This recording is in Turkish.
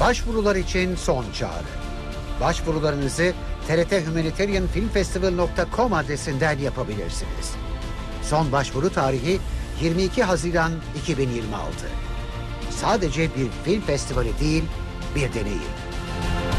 Başvurular için son çağrı. Başvurularınızı trthümanitarianfilmfestival.com adresinden yapabilirsiniz. Son başvuru tarihi 22 Haziran 2026. Sadece bir film festivali değil, bir deneyim.